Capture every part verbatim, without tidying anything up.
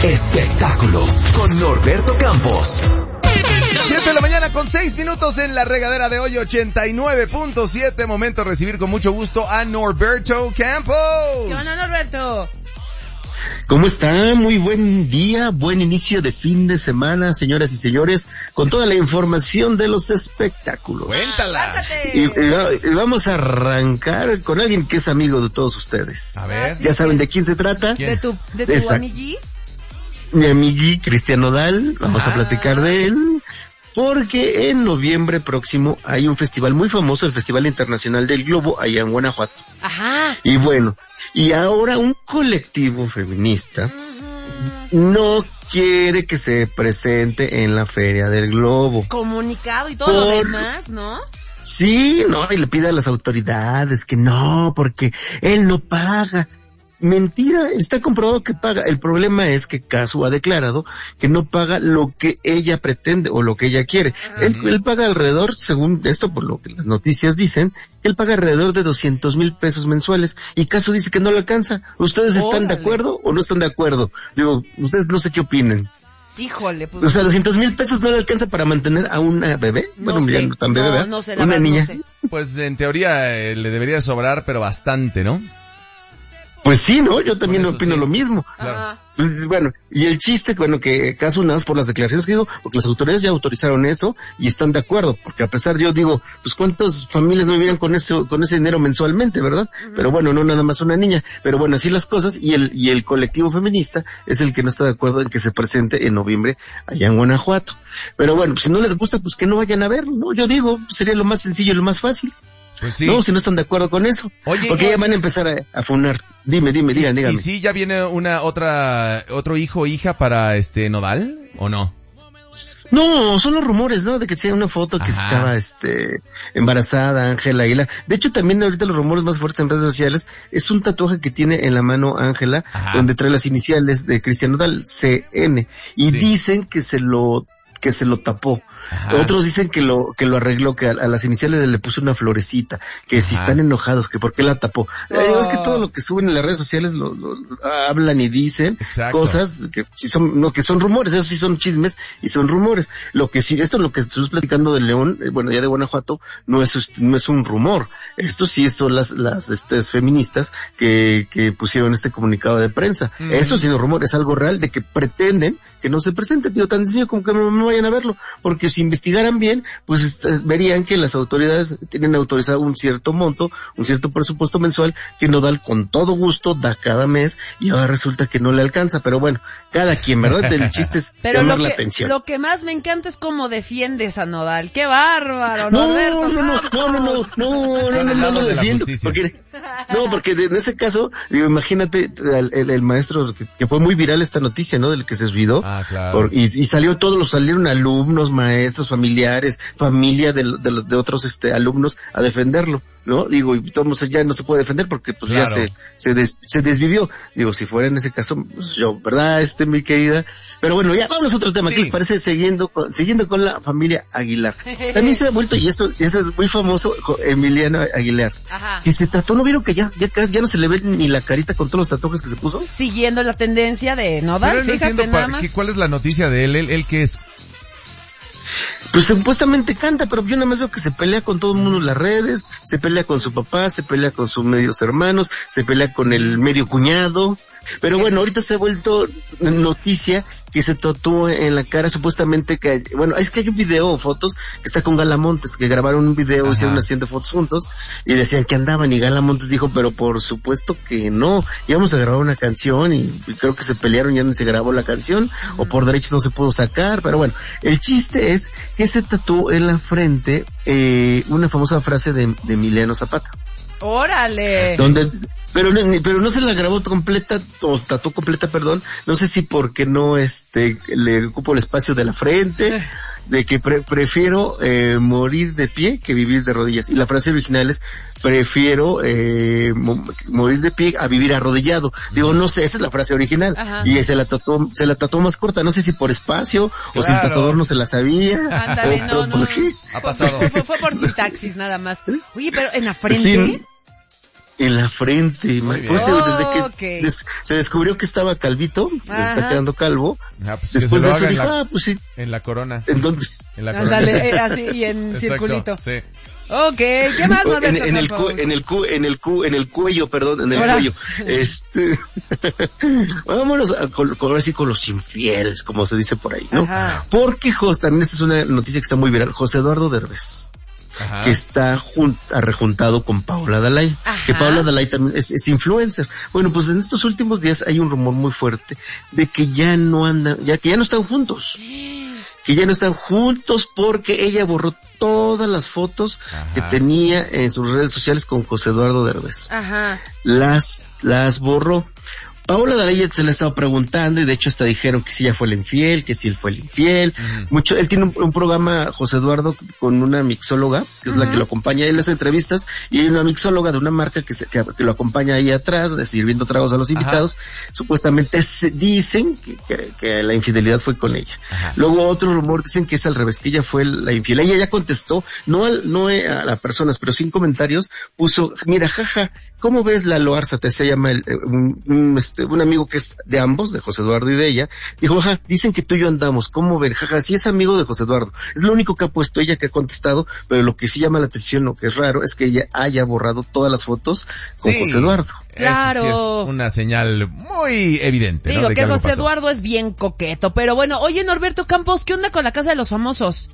Espectáculos con Norberto Campos. siete de la mañana con seis minutos en la regadera de hoy, ochenta y nueve punto siete. Momento de recibir con mucho gusto a Norberto Campos. ¿Qué onda, Norberto? ¿Cómo está? Muy buen día, buen inicio de fin de semana, señoras y señores, con toda la información de los espectáculos. Cuéntala. Y, y, y vamos a arrancar con alguien que es amigo de todos ustedes. A ver. ¿Ya saben de quién se trata? ¿De tu, de tu amigui? Mi amigui Cristian Nodal, vamos ah. a platicar de él. Porque en noviembre próximo hay un festival muy famoso, el Festival Internacional del Globo, allá en Guanajuato. Ajá. Y bueno, y ahora un colectivo feminista uh-huh. no quiere que se presente en la Feria del Globo. Comunicado y todo Por... lo demás, ¿no? Sí, no, y le pide a las autoridades que no, porque él no paga. Mentira, está comprobado que paga. El problema es que Casu ha declarado que no paga lo que ella pretende o lo que ella quiere. Uh-huh. Él, él paga alrededor, según esto, por lo que las noticias dicen, él paga alrededor de doscientos mil pesos mensuales y Casu dice que no le alcanza. ¿Ustedes están Órale. de acuerdo o no están de acuerdo? Digo, ustedes no sé qué opinen. Híjole, pues. O sea, doscientos mil pesos no le alcanza para mantener a una bebé. No bueno, sé. ya no tan bebé, no, no sé, la una verdad, niña. No sé. Pues en teoría eh, le debería sobrar, pero bastante, ¿no? Pues sí, ¿no? Yo también eso, opino sí. lo mismo. Claro. Bueno, y el chiste, bueno, que caso nada más por las declaraciones que digo, porque las autoridades ya autorizaron eso y están de acuerdo, porque a pesar yo digo, pues cuántas familias no vivían con ese, con ese dinero mensualmente, ¿verdad? Uh-huh. Pero bueno, no nada más una niña, pero bueno, así las cosas, y el, y el colectivo feminista es el que no está de acuerdo en que se presente en noviembre allá en Guanajuato. Pero bueno, pues si no les gusta, pues que no vayan a verlo, ¿no? Yo digo, sería lo más sencillo y lo más fácil. Pues sí. No, si no están de acuerdo con eso. Oye, porque ya van a empezar a, a funar. Dime, dime, digan, dígame. ¿Y si ya viene una otra, otro hijo o hija para este Nodal, o no? No, son los rumores, ¿no? De que sea una foto que estaba, este, embarazada, Ángela Aguilar. De hecho, también ahorita los rumores más fuertes en redes sociales es un tatuaje que tiene en la mano Ángela, donde trae las iniciales de Cristian Nodal, C N. Y sí. dicen que se lo, que se lo tapó. Ajá. Otros dicen que lo que lo arregló, que a, a las iniciales le puso una florecita, que Ajá. si están enojados, que por qué la tapó. Oh. Eh, es que todo lo que suben en las redes sociales lo, lo, lo hablan y dicen Exacto. cosas que si son no que son rumores, eso sí son chismes y son rumores. Lo que sí, esto es lo que estamos platicando de León, eh, bueno, ya de Guanajuato, no es no es un rumor. Esto sí son las las este, feministas que que pusieron este comunicado de prensa. Mm. Eso sí no es rumor, es algo real de que pretenden que no se presente, tío, tan sencillo como que no, no vayan a verlo, porque si investigaran bien, pues est- verían que las autoridades tienen autorizado un cierto monto, un cierto presupuesto mensual que Nodal con todo gusto da cada mes y ahora resulta que no le alcanza, pero bueno, cada quien, ¿verdad? El chiste es pero llamar lo la que, atención. Lo que más me encanta es cómo defiendes a Nodal. ¡Qué bárbaro, no, Norberto! No, no, no, no, no, no, no, no, no, no lo defiendo, porque, no, porque en ese caso, digo, imagínate el, el, el maestro que, que fue muy viral esta noticia, ¿no? Del que se olvidó. Ah, claro. Por, y, y salió todos los, salieron alumnos, maestros, familiares, familia de, de los, de otros, este, alumnos a defenderlo, ¿no? Digo, y todos ya no se puede defender porque pues claro. ya se, se des, se desvivió. Digo, si fuera en ese caso, pues yo, ¿verdad? Este, mi querida. Pero bueno, ya vamos a otro tema. Sí. ¿Qué les parece? Siguiendo con, siguiendo con la familia Aguilar. También se ha vuelto, y esto, eso es muy famoso, Emiliano Aguilar. Ajá. Que se trató, ¿no vieron que ya, ya, ya no se le ve ni la carita con todos los tatuajes que se puso? Siguiendo la tendencia de Nodal, Pero fíjate no nada más. ¿qué, ¿Cuál es la noticia de él? ¿Él, él qué es? Pues supuestamente canta, pero yo nada más veo que se pelea con todo el mundo en las redes, se pelea con su papá, se pelea con sus medios hermanos, se pelea con el medio cuñado. Pero bueno, ahorita se ha vuelto noticia que se tatuó en la cara supuestamente que, bueno, es que hay un video o fotos que está con Gala Montes, que grabaron un video, Ajá. hicieron haciendo fotos juntos y decían que andaban y Gala Montes dijo, pero por supuesto que no, íbamos a grabar una canción y, y creo que se pelearon, ya no se grabó la canción uh-huh. o por derechos no se pudo sacar, pero bueno, el chiste es que se tatuó en la frente eh, una famosa frase de, de Emiliano Zapata. ¡Órale! Donde, pero, pero no se la grabó completa, o tatuó completa, perdón, no sé si porque no, este, le ocupo el espacio de la frente, de que pre, prefiero eh, morir de pie que vivir de rodillas. Y la frase original es, prefiero eh, mo, morir de pie a vivir arrodillado. Digo, no sé, esa es la frase original. Ajá. Y se la tatuó, se la tatuó más corta, no sé si por espacio, claro. o si el tatuador no se la sabía. Ándale, o, no, o, no. ¿por qué? Ha pasado. Fue, fue, fue por sintaxis nada más. Oye, pero en la frente... Sí. En la frente. Pues, oh, desde que okay. des, se descubrió que estaba calvito, está quedando calvo. Ah, pues después de eso dijo, la, ah, pues sí. En la corona. ¿En dónde? En la corona. Ándale, eh, así, y en Exacto, circulito. Sí. Ok, ¿qué más, Norberto? En, en el cu, en el cu, en el cu, en el cuello, perdón, en el Ahora. cuello. Este, vámonos a, con, con, así con los infieles, como se dice por ahí, ¿no? Ajá. Porque José, también esta es una noticia que está muy viral, José Eduardo Derbez. Ajá. Que está jun, rejuntado con Paola Dalai. Ajá. Que Paola Dalai también es, es influencer. Bueno, pues en estos últimos días hay un rumor muy fuerte de que ya no andan, ya que ya no están juntos. Que ya no están juntos porque ella borró todas las fotos Ajá. que tenía en sus redes sociales con José Eduardo Derbez. Ajá. Las, las borró. Paola Dalai se le ha estado preguntando y de hecho hasta dijeron que si ella fue el infiel, que si él fue el infiel. Uh-huh. Mucho, él tiene un, un programa, José Eduardo, con una mixóloga, que es uh-huh. la que lo acompaña en las entrevistas, y hay una mixóloga de una marca que, se, que, que lo acompaña ahí atrás, sirviendo tragos a los invitados. Ajá. Supuestamente se dicen que, que, que la infidelidad fue con ella. Ajá. Luego otro rumor dicen que es al revés, que ella fue la infiel. Ella ya contestó, no, al, no a las personas, pero sin comentarios, puso, mira, jaja, ¿cómo ves la Loarzate? Se llama el, un, un, este, un amigo que es de ambos, de José Eduardo y de ella. Dijo, jaja, dicen que tú y yo andamos, ¿cómo ven? Jaja, sí es amigo de José Eduardo. Es lo único que ha puesto ella, que ha contestado, pero lo que sí llama la atención, lo que es raro, es que ella haya borrado todas las fotos con sí, José Eduardo. Claro. Eso sí es una señal muy evidente. Digo ¿no? de que, que José pasó. Eduardo es bien coqueto, pero bueno, oye Norberto Campos, ¿qué onda con la Casa de los Famosos?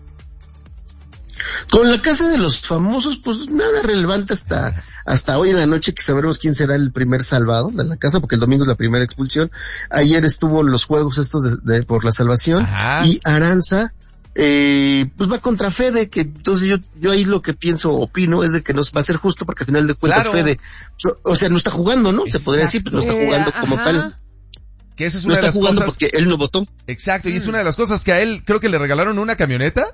Con la Casa de los Famosos, pues nada relevante hasta hasta hoy en la noche, que sabremos quién será el primer salvado de la casa, porque el domingo es la primera expulsión. Ayer estuvo los juegos estos de, de por la salvación. Ajá. Y Aranza eh, pues va contra Fede, que entonces yo yo ahí lo que pienso, opino, es de que nos va a ser justo, porque al final de cuentas claro. Fede, o sea, no está jugando, ¿no? Exacto. Se podría decir, pero no está jugando como Ajá. tal. Que esa es no una está de las jugando cosas porque él no votó. Exacto, y es una de las cosas que a él creo que le regalaron una camioneta.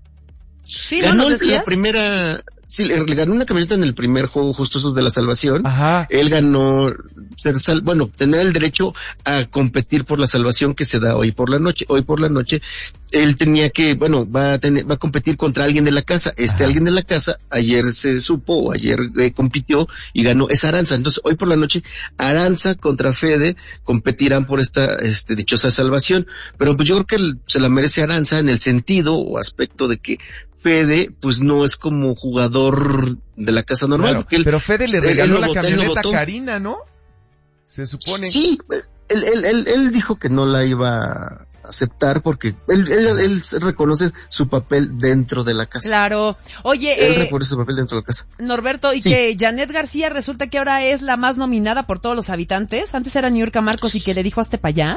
Sí, ganó ¿no la primera, sí, le, le ganó una camioneta en el primer juego, justo esos de la salvación. Ajá. Él ganó, bueno, tener el derecho a competir por la salvación que se da hoy por la noche. Hoy por la noche, él tenía que, bueno, va a tener, va a competir contra alguien de la casa. Este Ajá. alguien de la casa, ayer se supo, o ayer eh, compitió y ganó, es Aranza. Entonces, hoy por la noche, Aranza contra Fede competirán por esta, este, dichosa salvación. Pero pues yo creo que el, se la merece Aranza en el sentido o aspecto de que Fede, pues no es como jugador de la casa normal. Claro, él, pero Fede le regaló la votó, camioneta a Karina, ¿no? Se supone. Sí, él, él, él, él dijo que no la iba a aceptar porque él, él, él reconoce su papel dentro de la casa. Claro. Oye, él eh, reconoce su papel dentro de la casa. Norberto, y sí. que Janet García resulta que ahora es la más nominada por todos los habitantes. Antes era Niurka Marcos y que le dijo hazte para allá.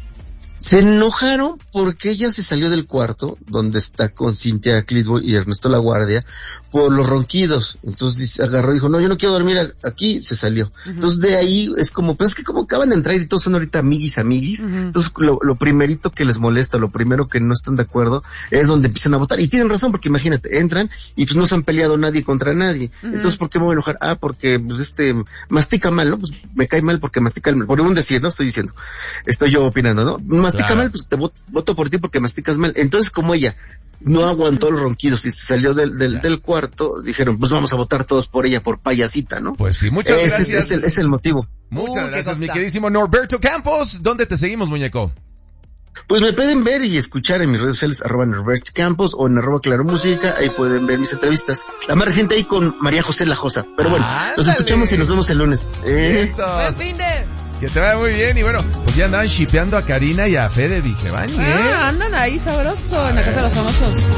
Se enojaron porque ella se salió del cuarto donde está con Cintia Clitbo y Ernesto La Guardia por los ronquidos. Entonces agarró y dijo, no, yo no quiero dormir aquí, se salió. Uh-huh. Entonces de ahí es como, pues es que como acaban de entrar y todos son ahorita amiguis, amiguis. Uh-huh. Entonces lo, lo primerito que les molesta, lo primero que no están de acuerdo es donde empiezan a votar. Y tienen razón porque imagínate, entran y pues no se han peleado nadie contra nadie. Uh-huh. Entonces, ¿por qué me voy a enojar? Ah, porque pues este, mastica mal, ¿no? Pues me cae mal porque mastica mal. Por un decir, no estoy diciendo, estoy yo opinando, ¿no? Mastica claro. mal, pues te voto, voto por ti porque masticas mal. Entonces, como ella no aguantó los ronquidos y se salió del, del, del cuarto, dijeron, pues vamos a votar todos por ella, por payasita, ¿no? Pues sí, muchas Ese gracias. Es, es, el, es el motivo. Muchas uh, gracias, mi queridísimo Norberto Campos. ¿Dónde te seguimos, muñeco? Pues me pueden ver y escuchar en mis redes sociales, arroba Norberto Campos o en arroba Claro Música, ahí pueden ver mis entrevistas. La más reciente ahí con María José La Josa. Pero bueno, ¡ándale! Nos escuchamos y nos vemos el lunes. Eh. Buen fin de... Que te vaya muy bien y bueno, pues ya andaban shipeando a Karina y a Fede, dije, van, ¿eh? Ah, andan ahí sabroso en la Casa de los Famosos.